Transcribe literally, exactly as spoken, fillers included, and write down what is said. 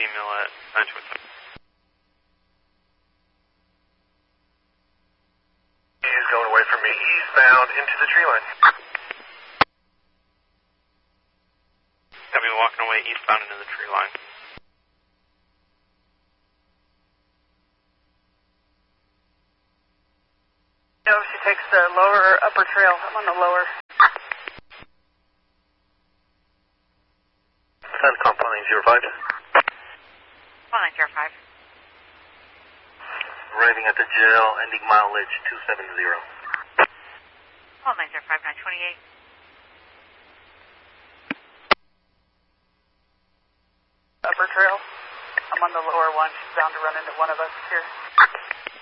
email at nine two seven. He's going away from me, eastbound into the tree line. Got me walking away eastbound into the tree line. No, she takes the lower or upper trail. I'm on the lower. Centcom nine zero five. nine zero five. Arriving at the jail, ending mileage two seven zero. nine zero five, nine twenty-eight. Upper trail. I'm on the lower one. She's bound to run into one of us here.